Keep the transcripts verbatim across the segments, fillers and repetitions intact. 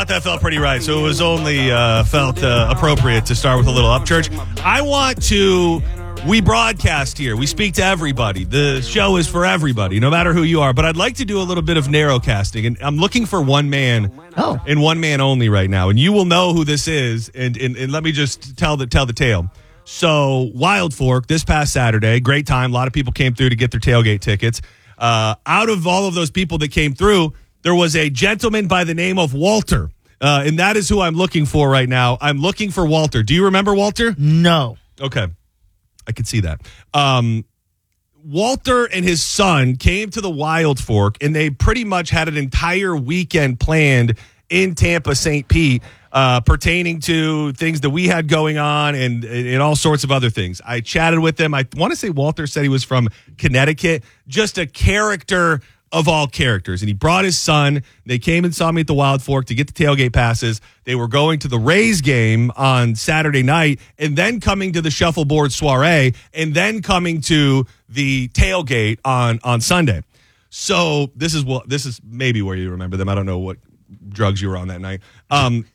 thought that felt pretty right, so it was only uh, felt uh, appropriate to start with a little Upchurch. I want to, we broadcast here. We speak to everybody. The show is for everybody, no matter who you are. But I'd like to do a little bit of narrowcasting, and I'm looking for one man oh. and one man only right now. And you will know who this is, and, and, and let me just tell the, tell the tale. So, Wild Fork, this past Saturday, great time. A lot of people came through to get their tailgate tickets. Uh, out of all of those people that came through, there was a gentleman by the name of Walter, uh, and that is who I'm looking for right now. I'm looking for Walter. Do you remember Walter? No. Okay. I could see that. Um, Walter and his son came to the Wild Fork, and they pretty much had an entire weekend planned in Tampa, Saint Pete, uh, pertaining to things that we had going on and, and all sorts of other things. I chatted with them. I want to say Walter said he was from Connecticut, just a character of all characters. And he brought his son. They came and saw me at the Wild Fork to get the tailgate passes. They were going to the Rays game on Saturday night and then coming to the shuffleboard soiree and then coming to the tailgate on, on Sunday. So this is what, this is maybe where you remember them. I don't know what drugs you were on that night. Um,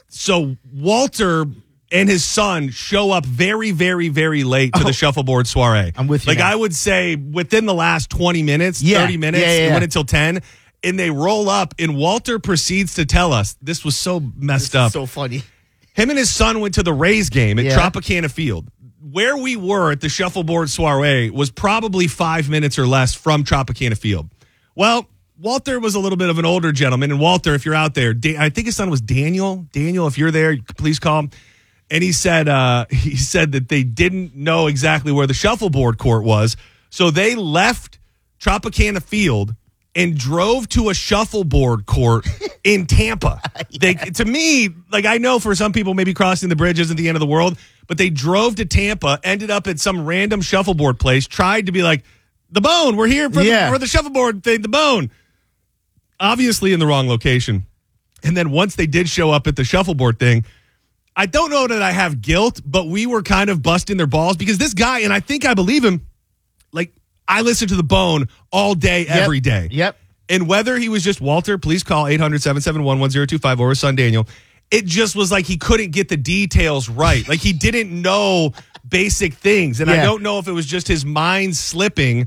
so Walter and his son show up very, very, very late to oh, the shuffleboard soiree. I'm with you. Like now. I would say within the last twenty minutes, yeah, thirty minutes, yeah, yeah, it yeah. went until ten. And they roll up, and Walter proceeds to tell us, this was so messed this up. Is so funny. Him and his son went to the Rays game at yeah. Tropicana Field. Where we were at the shuffleboard soiree was probably five minutes or less from Tropicana Field. Well, Walter was a little bit of an older gentleman. And Walter, if you're out there, I think his son was Daniel. Daniel, if you're there, please call him. And he said uh, he said that they didn't know exactly where the shuffleboard court was. So they left Tropicana Field and drove to a shuffleboard court in Tampa. yeah. They, to me, like I know for some people maybe crossing the bridge isn't the end of the world, but they drove to Tampa, ended up at some random shuffleboard place, tried to be like, the Bone, we're here for, yeah. the, for the shuffleboard thing, the Bone. Obviously in the wrong location. And then once they did show up at the shuffleboard thing, I don't know that I have guilt, but we were kind of busting their balls because this guy, and I think I believe him, like I listen to the Bone all day, yep. every day. Yep. And whether he was just Walter, please call eight hundred, seven seven one, one zero two five or his son Daniel. It just was like he couldn't get the details right. Like he didn't know basic things. And yeah. I don't know if it was just his mind slipping.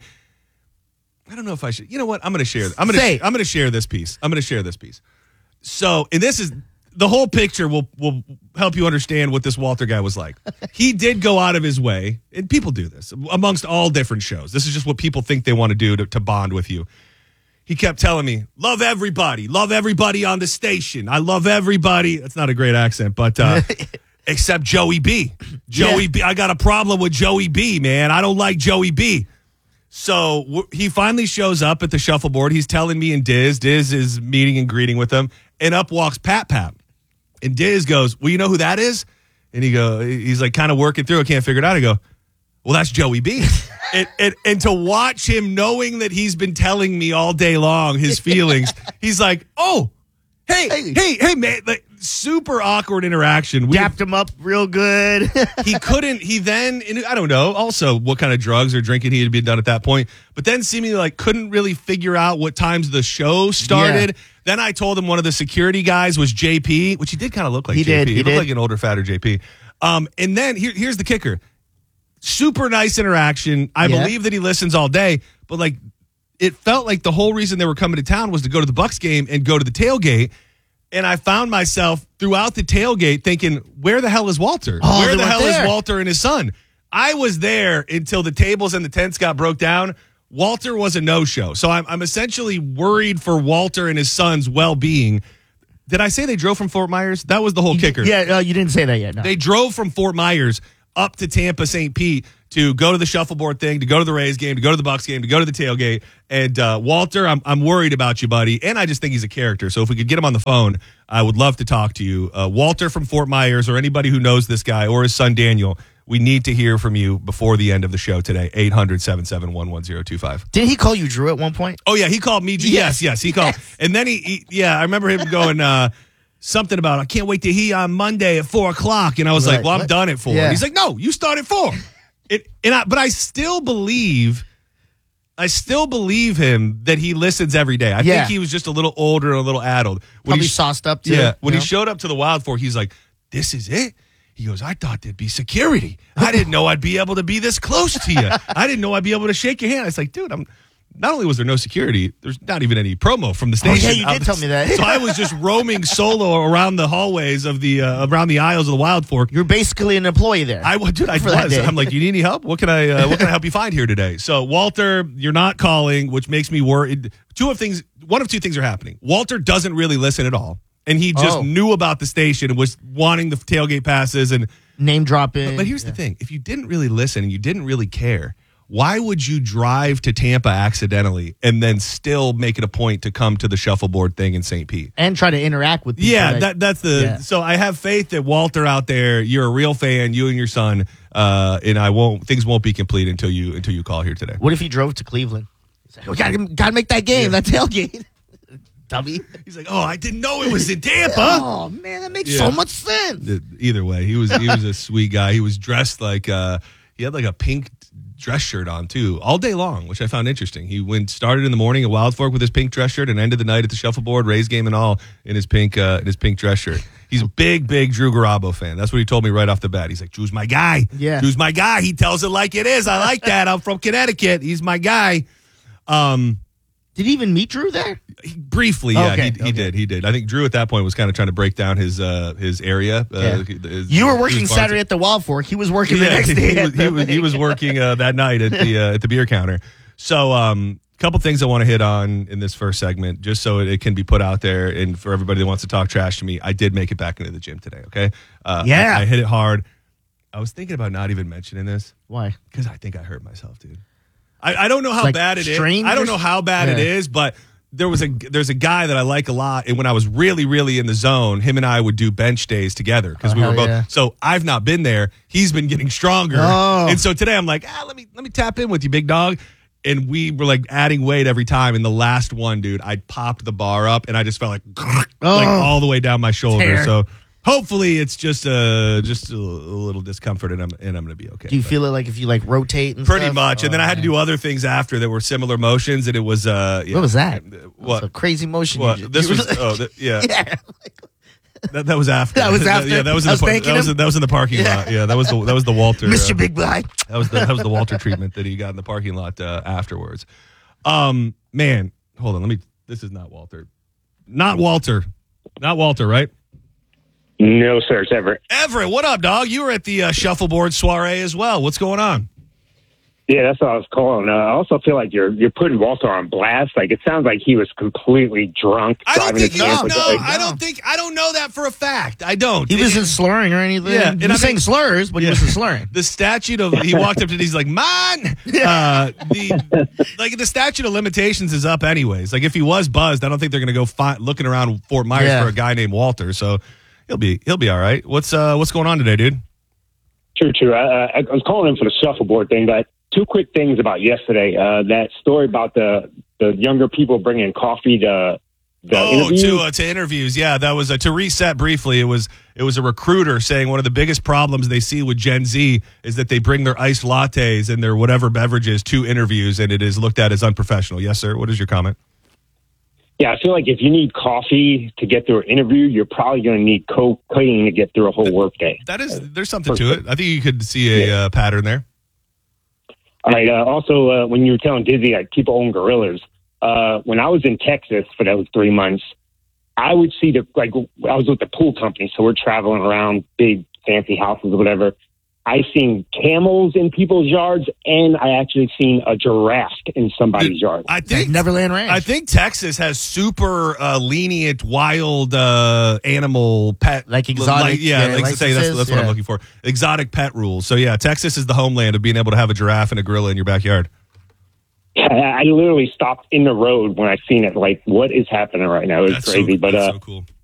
I don't know if I should. You know what? I'm going to share. I'm going to. I'm going to share this piece. I'm going to share this piece. So, and this is the whole picture will will help you understand what this Walter guy was like. He did go out of his way, and people do this amongst all different shows. This is just what people think they want to do to, to bond with you. He kept telling me, "Love everybody, love everybody on the station. I love everybody." That's not a great accent, but uh, except Joey B. Joey yeah. B. I got a problem with Joey B. Man, I don't like Joey B. So w- he finally shows up at the shuffleboard. He's telling me and Diz. Diz is meeting and greeting with him. And up walks Pat Pat. And Diz goes, well, you know who that is? And he go, he's like kind of working through it. Can't figure it out. I go, well, that's Joey B. and, and, and to watch him knowing that he's been telling me all day long his feelings, he's like, oh, hey, hey, hey, hey man. Like, super awkward interaction. We dapped him up real good. He couldn't, he then, I don't know, also what kind of drugs or drinking he had been done at that point, but then seemingly like couldn't really figure out what times the show started. Yeah. Then I told him one of the security guys was J P, which he did kind of look like he J P. Did, he, he looked did. like an older, fatter J P. Um, and then here, here's the kicker. Super nice interaction. I yeah. believe that he listens all day, but like it felt like the whole reason they were coming to town was to go to the Bucks game and go to the tailgate. And I found myself throughout the tailgate thinking, where the hell is Walter? Oh, where the hell there. is Walter and his son? I was there until the tables and the tents got broke down. Walter was a no-show. So I'm, I'm essentially worried for Walter and his son's well-being. Did I say they drove from Fort Myers? That was the whole kicker. Yeah, uh, you didn't say that yet. No. They drove from Fort Myers up to Tampa, Saint Pete to go to the shuffleboard thing, to go to the Rays game, to go to the Bucks game, to go to the tailgate. And uh, Walter, I'm I'm worried about you, buddy. And I just think he's a character. So if we could get him on the phone, I would love to talk to you. Uh, Walter from Fort Myers or anybody who knows this guy or his son Daniel, we need to hear from you before the end of the show today. eight hundred, seven seven one, one zero two five. Did he call you Drew at one point? Oh, yeah. He called me. Yes, yes. yes he called. Yes. And then he, he, yeah, I remember him going, uh, something about, I can't wait to hear on Monday at four o'clock. And I was right. like, well, I'm what? done at four. Yeah. And he's like, no, you start at four. It, and I, but I still believe I still believe him that he listens every day. I Yeah. think he was just a little older and a little addled. When Probably he, sauced up too. Yeah. When you he know? showed up to the Wild Fork, he's like, this is it? He goes, I thought there'd be security. I didn't know I'd be able to be this close to you. I didn't know I'd be able to shake your hand. It's like, dude, I'm. Not only was there no security, there's not even any promo from the Oh, station. yeah, you did I- tell me that. So I was just roaming solo around the hallways of the uh, around the aisles of the Wild Fork. You're basically an employee there. I dude, I For that was. day. I'm like, you need any help? What can I uh, what can I help you find here today? So Walter, you're not calling, which makes me worried. Two of things, one of two things are happening. Walter doesn't really listen at all, and he just Oh. knew about the station and was wanting the tailgate passes. And Name dropping. but, but here's the thing: if you didn't really listen and you didn't really care, why would you drive to Tampa accidentally and then still make it a point to come to the shuffleboard thing in Saint Pete? And try to interact with people. Yeah, that, that's the. Yeah. So I have faith that Walter out there, you're a real fan, you and your son, uh, and I won't. Things won't be complete until you until you call here today. What if he drove to Cleveland? He's like, we gotta, gotta make that game, that tailgate. Dummy. He's like, oh, I didn't know it was in Tampa. Oh, man, that makes Yeah. so much sense. Either way, he was he was a sweet guy. He was dressed like uh, he had like a pink dress shirt on too, all day long, which I found interesting. He went started in the morning at Wild Fork with his pink dress shirt and ended the night at the Shuffleboard, Rays game and all in his pink uh, in his pink dress shirt. He's a big, big Drew Garabo fan. That's what he told me right off the bat. He's like, Drew's my guy. Yeah. Drew's my guy. He tells it like it is. I like that. I'm from Connecticut. He's my guy. Um, Did he even meet Drew there? he- briefly, yeah, Okay, he, he okay. did. He did. I think Drew at that point was kind of trying to break down his uh, his area. Uh, Yeah. his- You were his working bartender. Saturday at the Wild Fork. He was working the Yeah, next he, day. he at was, the he, was, he was working uh, that night at the uh, at the beer counter. So, um, a couple things I want to hit on in this first segment, just so it, it can be put out there, and for everybody that wants to talk trash to me, I did make it back into the gym today. Okay, uh, Yeah. I, I hit it hard. I was thinking about not even mentioning this Why? because I think I hurt myself, dude. I, I don't know how Like bad it is. strained I don't or know how bad it Yeah. is, but there was a there's a guy that I like a lot, and when I was really really in the zone, him and I would do bench days together because Oh, we were hell both. yeah. So I've not been there. He's been getting stronger, Oh. and so today I'm like, ah, let me let me tap in with you, big dog. And we were like adding weight every time. And the last one, dude, I popped the bar up, and I just felt like like all the way down my shoulder. Tear. So hopefully it's just uh just a, a little discomfort, and I'm and I'm gonna be okay. Do you But- feel it like if you like rotate and Pretty stuff? much, and then Oh, I had to man. do other things after that were similar motions, and it was uh, yeah. What was that? What? It's a crazy motion. What? you This you was were- oh th- yeah. yeah. That, that was after. That was after? yeah, that was in I the was par- thanking that was him? that was in the parking Yeah. lot. Yeah, that was the that was the Walter. Mister uh, Big Guy. That was the that was the Walter treatment that he got in the parking lot uh, afterwards. Um, man, hold on. Let me. This is not Walter. Not Walter. Not Walter. Right? No, sir, it's Everett. Everett, what up, dog? You were at the uh, shuffleboard soiree as well. What's going on? Yeah, that's what I was calling. Uh, I also feel like you're you're putting Walter on blast. Like it sounds like he was completely drunk. I don't driving think to he was. Tampa. No, Like, I don't think. I don't know that for a fact. I don't. He It- wasn't slurring or anything. Yeah, he and was I saying mean- slurs, but Yeah. he wasn't slurring. The statute of he walked up to he's like, man, uh, the like the statute of limitations is up anyways. Like if he was buzzed, I don't think they're gonna go fi- looking around Fort Myers Yeah. for a guy named Walter. So he'll be he'll be all right. What's uh what's going on today, dude? True, true. I, I, I was calling him for the shuffleboard thing, but two quick things about yesterday. Uh, that story about the the younger people bringing coffee to the oh, interview. to uh, to interviews. Yeah, that was uh, to reset briefly. It was it was a recruiter saying one of the biggest problems they see with Gen Z is that they bring their iced lattes and their whatever beverages to interviews, and it is looked at as unprofessional. Yes, sir. What is your comment? Yeah, I feel like if you need coffee to get through an interview, you're probably going to need cocaine to get through a whole workday. That is, there's something to it. I think you could see a uh, pattern there. All right. Uh, also, uh, when you were telling Dizzy, like people own gorillas. Uh, when I was in Texas for those three months, I would see the like I was with the pool company, so we're traveling around big fancy houses or whatever. I seen camels in people's yards, and I actually seen a giraffe in somebody's yard. I Like think Neverland Ranch. I think Texas has super uh, lenient wild uh, animal pet, Like exotic, yeah, yeah, like to say that's, licenses, that's what I'm yeah. looking for. Exotic pet rules. So yeah, Texas is the homeland of being able to have a giraffe and a gorilla in your backyard. I, I literally stopped in the road when I seen it. Like, what is happening right now? It was That's crazy, so, but that's uh, so cool.